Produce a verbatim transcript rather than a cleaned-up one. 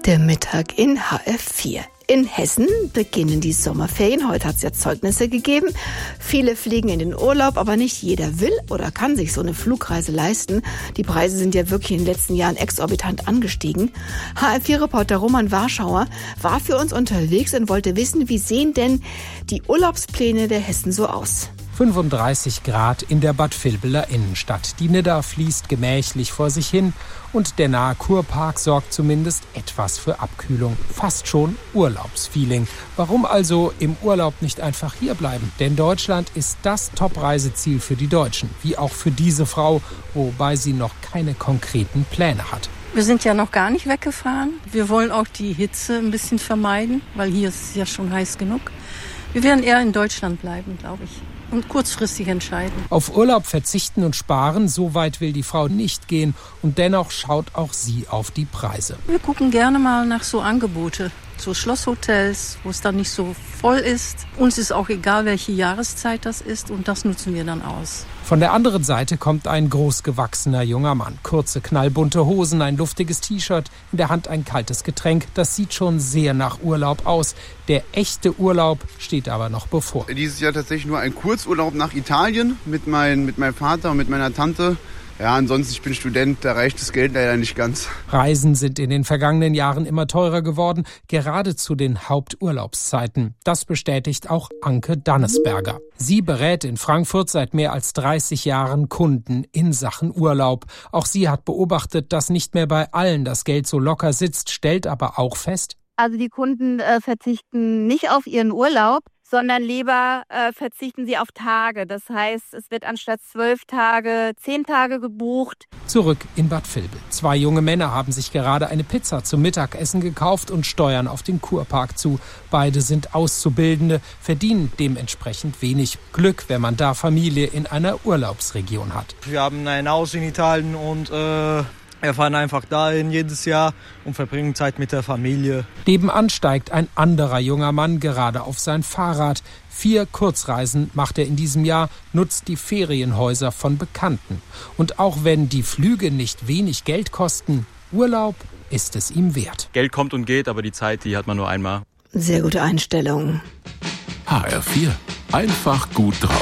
Der Mittag in H F vier. In Hessen beginnen die Sommerferien. Heute hat es ja Zeugnisse gegeben. Viele fliegen in den Urlaub, aber nicht jeder will oder kann sich so eine Flugreise leisten. Die Preise sind ja wirklich in den letzten Jahren exorbitant angestiegen. H F vier-Reporter Roman Warschauer war für uns unterwegs und wollte wissen, wie sehen denn die Urlaubspläne der Hessen so aus? fünfunddreißig Grad in der Bad Vilbeler Innenstadt. Die Nidda fließt gemächlich vor sich hin und der nahe Kurpark sorgt zumindest etwas für Abkühlung. Fast schon Urlaubsfeeling. Warum also im Urlaub nicht einfach hierbleiben? Denn Deutschland ist das Top-Reiseziel für die Deutschen, wie auch für diese Frau, wobei sie noch keine konkreten Pläne hat. Wir sind ja noch gar nicht weggefahren. Wir wollen auch die Hitze ein bisschen vermeiden, weil hier ist es ja schon heiß genug. Wir werden eher in Deutschland bleiben, glaube ich. Und kurzfristig entscheiden. Auf Urlaub verzichten und sparen, so weit will die Frau nicht gehen. Und dennoch schaut auch sie auf die Preise. Wir gucken gerne mal nach so Angebote, so Schlosshotels, wo es dann nicht so voll ist. Uns ist auch egal, welche Jahreszeit das ist und das nutzen wir dann aus. Von der anderen Seite kommt ein großgewachsener junger Mann. Kurze, knallbunte Hosen, ein luftiges T-Shirt, in der Hand ein kaltes Getränk. Das sieht schon sehr nach Urlaub aus. Der echte Urlaub steht aber noch bevor. Dieses Jahr tatsächlich nur ein Kurzurlaub nach Italien mit, mein, mit meinem Vater und mit meiner Tante. Ja, ansonsten, ich bin Student, da reicht das Geld leider nicht ganz. Reisen sind in den vergangenen Jahren immer teurer geworden, gerade zu den Haupturlaubszeiten. Das bestätigt auch Anke Dannesberger. Sie berät in Frankfurt seit mehr als dreißig Jahren Kunden in Sachen Urlaub. Auch sie hat beobachtet, dass nicht mehr bei allen das Geld so locker sitzt, stellt aber auch fest: Also die Kunden äh, verzichten nicht auf ihren Urlaub, sondern lieber äh, verzichten sie auf Tage. Das heißt, es wird anstatt zwölf Tage zehn Tage gebucht. Zurück in Bad Vilbel. Zwei junge Männer haben sich gerade eine Pizza zum Mittagessen gekauft und steuern auf den Kurpark zu. Beide sind Auszubildende, verdienen dementsprechend wenig. Glück, wenn man da Familie in einer Urlaubsregion hat. Wir haben ein Haus in Italien und äh Wir fahren einfach dahin jedes Jahr und verbringen Zeit mit der Familie. Nebenan steigt ein anderer junger Mann gerade auf sein Fahrrad. Vier Kurzreisen macht er in diesem Jahr, nutzt die Ferienhäuser von Bekannten. Und auch wenn die Flüge nicht wenig Geld kosten, Urlaub ist es ihm wert. Geld kommt und geht, aber die Zeit, die hat man nur einmal. Sehr gute Einstellung. H R vier. Einfach gut drauf.